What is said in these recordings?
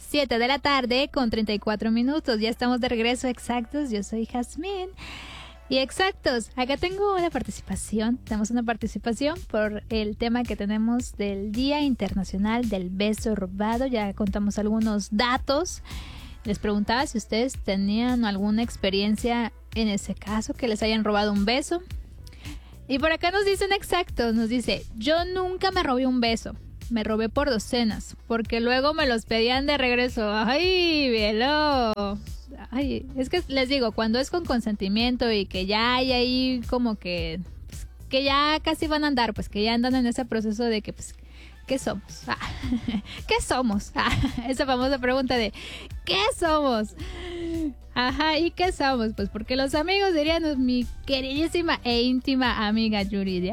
7 de la tarde con 34 minutos. Ya estamos de regreso, exactos. Yo soy Jazmín. Y exactos, acá tengo una participación. Tenemos una participación por el tema que tenemos del Día Internacional del Beso Robado. Ya contamos algunos datos. Les preguntaba si ustedes tenían alguna experiencia en ese caso, que les hayan robado un beso. Y por acá nos dicen exactos, nos dice: yo nunca me robé un beso. Me robé por docenas, porque luego me los pedían de regreso. ¡Ay, bielo! Ay, es que les digo, cuando es con consentimiento y que ya hay ahí como que... Pues, que ya casi van a andar, pues que ya andan en ese proceso de que, pues, ¿qué somos? ¿Qué somos? Esa famosa pregunta de ¿qué somos? Ajá, ¿y qué somos? Pues porque los amigos dirían, mi queridísima e íntima amiga Yuridia,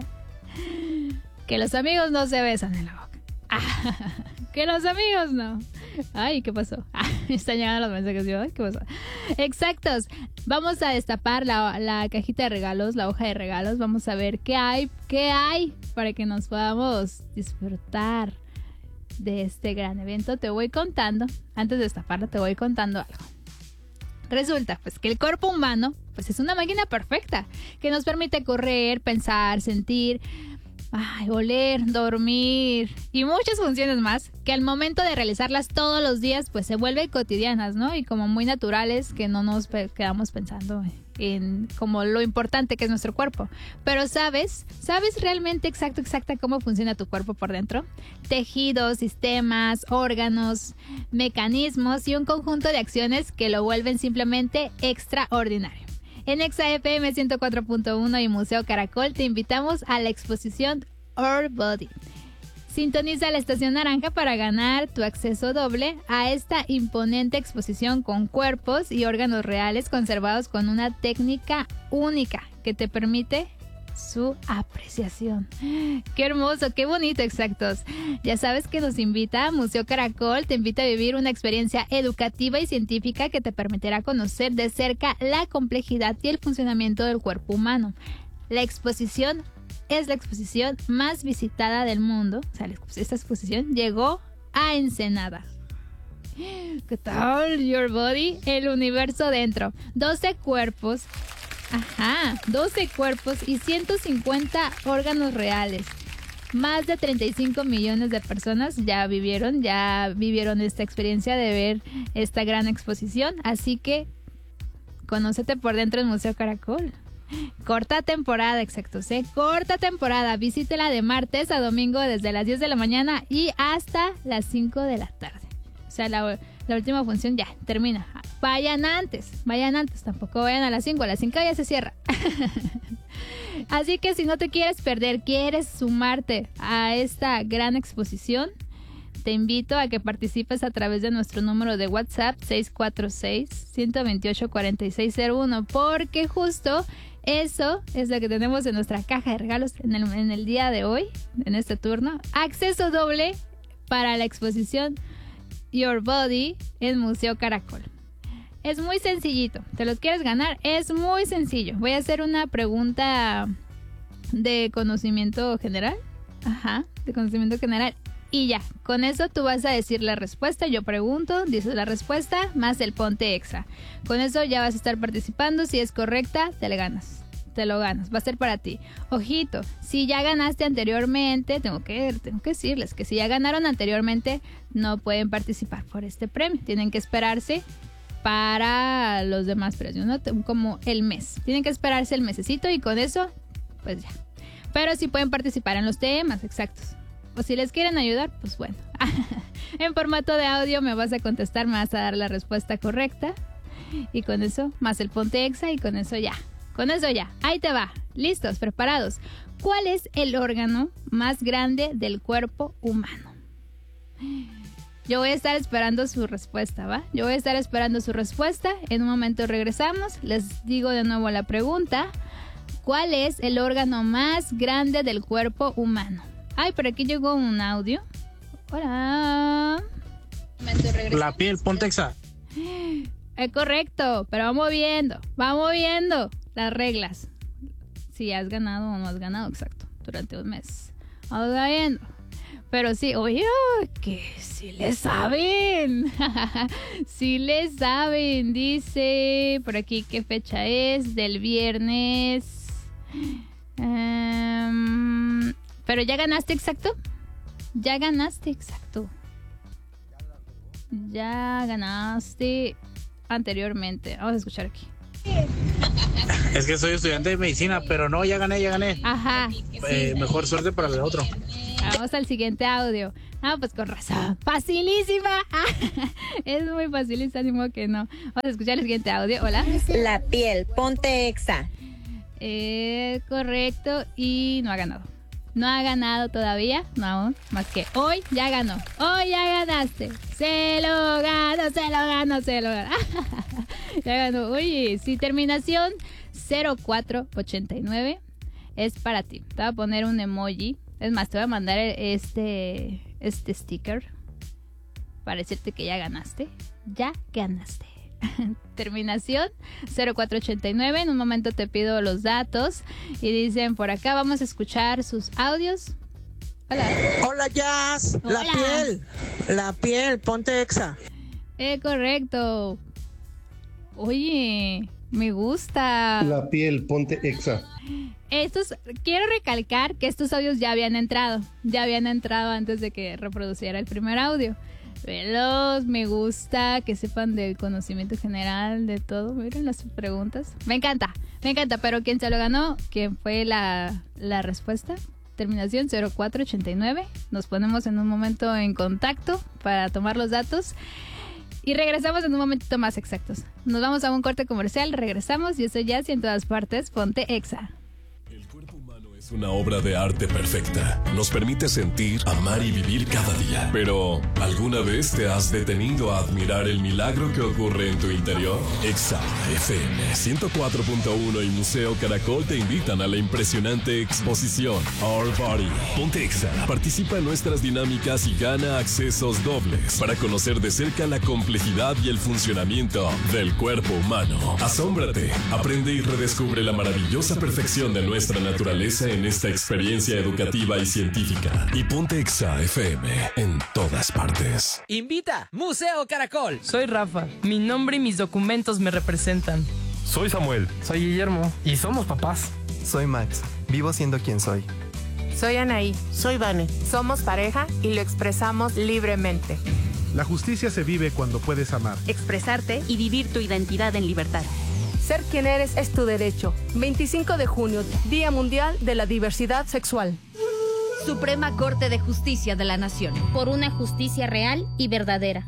que los amigos no se besan en la boca. Que los amigos no. Ay, ¿qué pasó? Están llegando los mensajes. Ay, ¿qué pasó? Exactos. Vamos a destapar la cajita de regalos, la hoja de regalos. Vamos a ver qué hay para que nos podamos disfrutar de este gran evento. Te voy contando, antes de destaparlo, te voy contando algo. Resulta pues que el cuerpo humano pues es una máquina perfecta que nos permite correr, pensar, sentir, oler, dormir y muchas funciones más que al momento de realizarlas todos los días pues se vuelven cotidianas, ¿no? Y como muy naturales, que no nos quedamos pensando en como lo importante que es nuestro cuerpo. Pero ¿sabes realmente exacta cómo funciona tu cuerpo por dentro? Tejidos, sistemas, órganos, mecanismos y un conjunto de acciones que lo vuelven simplemente extraordinario. En Exa FM 104.1 y Museo Caracol te invitamos a la exposición Our Body. Sintoniza la estación naranja para ganar tu acceso doble a esta imponente exposición con cuerpos y órganos reales conservados con una técnica única que te permite su apreciación. ¡Qué hermoso! ¡Qué bonito! Exactos. Ya sabes que nos invita Museo Caracol, te invita a vivir una experiencia educativa y científica que te permitirá conocer de cerca la complejidad y el funcionamiento del cuerpo humano. La exposición es la exposición más visitada del mundo. O sea, esta exposición llegó a Ensenada. ¿Qué tal? Your Body, el universo dentro. 12 cuerpos. 12 cuerpos y 150 órganos reales. Más de 35 millones de personas ya vivieron esta experiencia de ver esta gran exposición. Así que conócete por dentro del Museo Caracol. Corta temporada, exactos, corta temporada. Visítela de martes a domingo desde las 10 de la mañana y hasta las 5 de la tarde. O sea, la última función ya termina. Vayan antes, tampoco vayan a las 5 ya se cierra. Así que si no te quieres perder, quieres sumarte a esta gran exposición, te invito a que participes a través de nuestro número de WhatsApp 646-128-4601, porque justo eso es lo que tenemos en nuestra caja de regalos en el día de hoy, en este turno. Acceso doble para la exposición Your Body en Museo Caracol. Es muy sencillito. ¿Te los quieres ganar? Es muy sencillo. Voy a hacer una pregunta de conocimiento general. De conocimiento general. Y ya, con eso tú vas a decir la respuesta. Yo pregunto, dices la respuesta, más el ponte extra. Con eso ya vas a estar participando. Si es correcta, te lo ganas. Va a ser para ti. Ojito, si ya ganaste anteriormente, tengo que decirles que si ya ganaron anteriormente, no pueden participar por este premio. Tienen que esperarse para los demás premios, ¿no? Como el mes. Tienen que esperarse el mesecito y con eso, pues ya. Pero sí pueden participar en los temas, exactos. O si les quieren ayudar, pues bueno. En formato de audio me vas a contestar, me vas a dar la respuesta correcta. Y con eso, más el ponte exa y con eso ya. Ahí te va. ¿Listos? ¿Preparados? ¿Cuál es el órgano más grande del cuerpo humano? Yo voy a estar esperando su respuesta, ¿va? En un momento regresamos. Les digo de nuevo la pregunta. ¿Cuál es el órgano más grande del cuerpo humano? Ay, por aquí llegó un audio. Hola. La piel, ponte exa. Es correcto, pero vamos viendo las reglas. Si has ganado o no has ganado, exacto, durante un mes. Vamos viendo. Pero sí, oye, que sí le saben. Sí le saben. Dice por aquí qué fecha es, del viernes. Pero ya ganaste exacto. Ya ganaste exacto. Ya ganaste anteriormente. Vamos a escuchar aquí. Es que soy estudiante de medicina, pero no, ya gané. Ajá. Mejor suerte para el otro. Vamos al siguiente audio. Pues con razón. ¡Facilísima! Es muy facilista, ni modo que no. Vamos a escuchar el siguiente audio. Hola. La piel, ponte Exa. Correcto. Y no ha ganado. No ha ganado todavía. No aún. Más que hoy ya ganó. Hoy ya ganaste. Se lo gano. Ya ganó. Oye, sí, terminación 0489 es para ti. Te voy a poner un emoji. Es más, te voy a mandar este sticker para decirte que ya ganaste. Ya ganaste. Terminación 0489. En un momento te pido los datos. Y dicen por acá, vamos a escuchar sus audios. Hola. Hola, Jazz. Hola. La piel, ponte Exa. Correcto. Oye, me gusta. La piel, ponte Exa. Quiero recalcar que estos audios ya habían entrado antes de que reproduciera el primer audio. Velos, me gusta que sepan del conocimiento general de todo. Miren las preguntas. Me encanta, pero ¿quién se lo ganó? ¿Quién fue la respuesta? Terminación 0489. Nos ponemos en un momento en contacto para tomar los datos. Y regresamos en un momentito más exactos. Nos vamos a un corte comercial, regresamos. Yo soy Jazz y en todas partes, ponte Exa. El cuerpo humano es una obra de arte perfecta. Nos permite sentir, amar y vivir cada día. Pero, ¿alguna vez te has detenido a admirar el milagro que ocurre en tu interior? Exa FM 104.1 y Museo Caracol te invitan a la impresionante exposición Our Body. Ponte Exa. Participa en nuestras dinámicas y gana accesos dobles para conocer de cerca la complejidad y el funcionamiento del cuerpo humano. Asómbrate, aprende y redescubre la maravillosa perfección de nuestra naturaleza en esta experiencia educativa y científica. Y ponte Exa FM en todas partes. Invita Museo Caracol. Soy Rafa. Mi nombre y mis documentos me representan. Soy Samuel. Soy Guillermo. Y somos papás. Soy Max. Vivo siendo quien soy. Soy Anaí. Soy Vane. Somos pareja y lo expresamos libremente. La justicia se vive cuando puedes amar, expresarte y vivir tu identidad en libertad. Ser quien eres es tu derecho. 25 de junio, Día Mundial de la Diversidad Sexual. Suprema Corte de Justicia de la Nación. Por una justicia real y verdadera.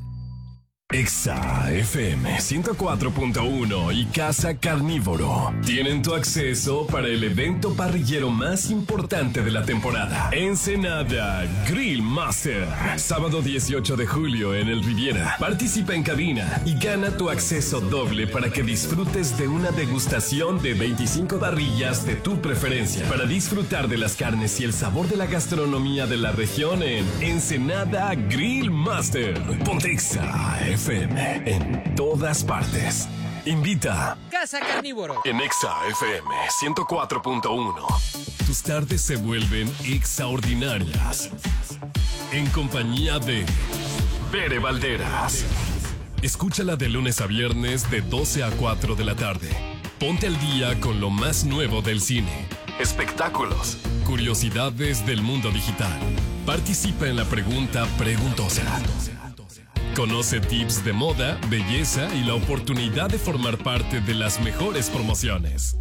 Exa FM 104.1 y Casa Carnívoro tienen tu acceso para el evento parrillero más importante de la temporada. Ensenada Grill Master. Sábado 18 de julio en el Riviera. Participa en cabina y gana tu acceso doble para que disfrutes de una degustación de 25 parrillas de tu preferencia. Para disfrutar de las carnes y el sabor de la gastronomía de la región en Ensenada Grill Master. Ponte Exa FM en todas partes. Invita Casa Carnívoro en Exa FM 104.1. Tus tardes se vuelven extraordinarias en compañía de Bere Valderas. Escúchala de lunes a viernes de 12 a 4 de la tarde. Ponte al día con lo más nuevo del cine, espectáculos, curiosidades del mundo digital. Participa en la pregunta preguntosa. Conoce tips de moda, belleza y la oportunidad de formar parte de las mejores promociones.